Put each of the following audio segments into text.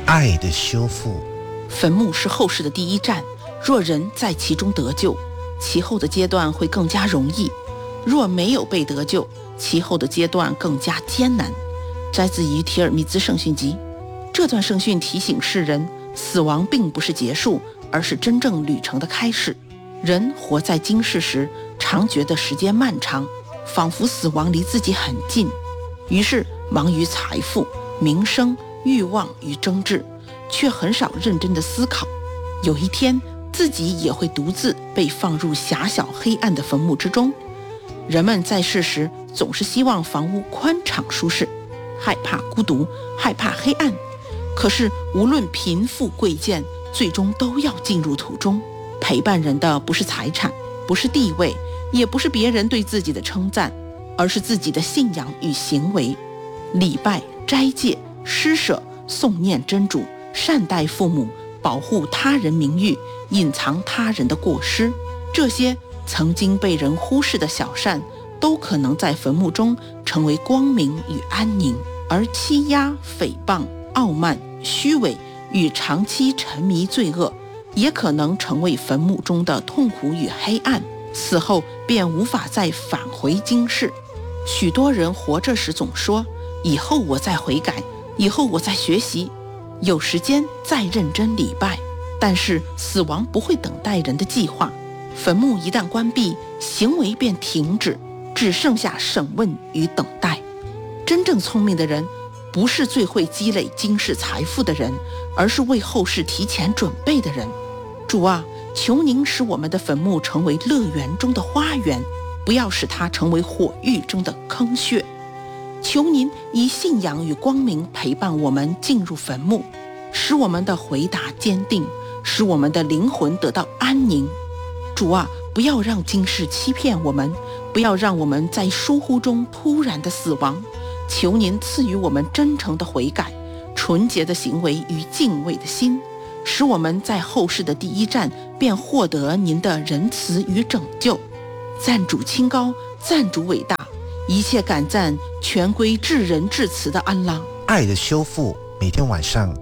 爱的修复。 坟墓是后世的第一站，若人在其中得救，其后的阶段会更加容易；若没有被得救，其后的阶段更加艰难。摘自于提尔密兹圣训集。这段圣训提醒世人，死亡并不是结束，而是真正旅程的开始。人活在今世时，常觉得时间漫长，仿佛死亡离自己很近，于是忙于财富、名声、欲望与争执，却很少认真的思考，有一天自己也会独自被放入狭小黑暗的坟墓之中。人们在世时总是希望房屋宽敞舒适，害怕孤独，害怕黑暗。可是无论贫富贵贱，最终都要进入土中。陪伴人的不是财产，不是地位，也不是别人对自己的称赞，而是自己的信仰与行为。礼拜、斋戒、施舍、诵念真主，善待父母，保护他人名誉，隐藏他人的过失，这些曾经被人忽视的小善，都可能在坟墓中成为光明与安宁。而欺压、诽谤、傲慢、虚伪与长期沉迷罪恶，也可能成为坟墓中的痛苦与黑暗，死后便无法再返回今世。许多人活着时总说，以后我再悔改，以后我再学习，有时间再认真礼拜。但是死亡不会等待人的计划，坟墓一旦关闭，行为便停止，只剩下审问与等待。真正聪明的人，不是最会积累今世财富的人，而是为后世提前准备的人。主啊，求您使我们的坟墓成为乐园中的花园，不要使它成为火狱中的坑穴。求您以信仰与光明陪伴我们进入坟墓，使我们的回答坚定，使我们的灵魂得到安宁。主啊，不要让今世欺骗我们，不要让我们在疏忽中突然的死亡。求您赐予我们真诚的悔改、纯洁的行为与敬畏的心，使我们在后世的第一站便获得您的仁慈与拯救。赞主清高，赞主伟大，一切感赞全归至仁至慈的安拉。 爱的修复每天晚上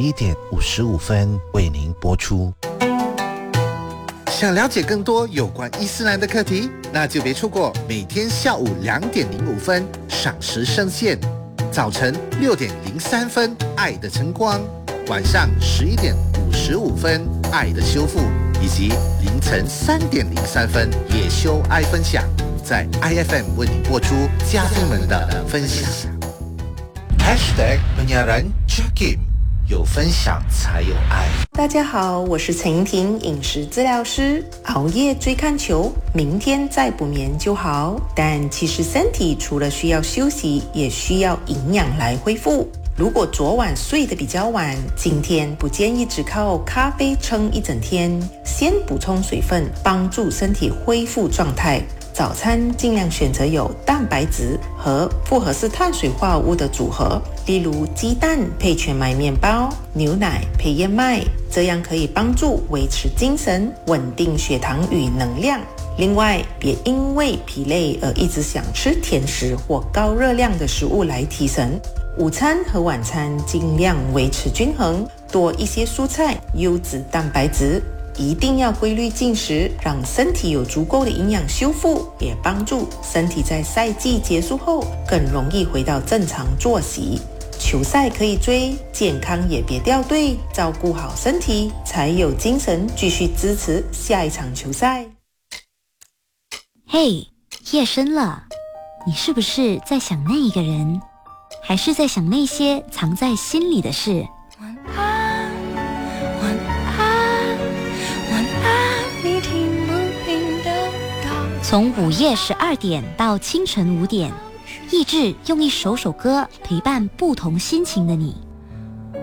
11:55为您播出。 想了解更多有关伊斯兰的课题，那就别错过每天下午2:05赏时圣线，早晨6:03爱的晨光，晚上11:55爱的修复，以及凌晨3:03夜修爱分享，在 IFM 为你播出嘉宾们的分享。 #penyiaran Jakim， 有分享才有爱。 大家好，我是陈莹婷，饮食治疗师。熬夜追看球，明天再不眠就好。但其实身体除了需要休息，也需要营养来恢复。如果昨晚睡得比较晚，今天不建议只靠咖啡撑一整天，先补充水分，帮助身体恢复状态。早餐尽量选择有蛋白质和复合式碳水化合物的组合，例如鸡蛋配全麦面包，牛奶配燕麦，这样可以帮助维持精神，稳定血糖与能量。另外，别因为疲累而一直想吃甜食或高热量的食物来提神。午餐和晚餐尽量维持均衡，多一些蔬菜、优质蛋白质。一定要规律进食，让身体有足够的营养修复，也帮助身体在赛季结束后更容易回到正常作息。球赛可以追，健康也别掉队，照顾好身体，才有精神继续支持下一场球赛。 嘿，夜深了，你是不是在想那一个人，还是在想那些藏在心里的事？从午夜12点到清晨5点，意志用一首首歌陪伴不同心情的你。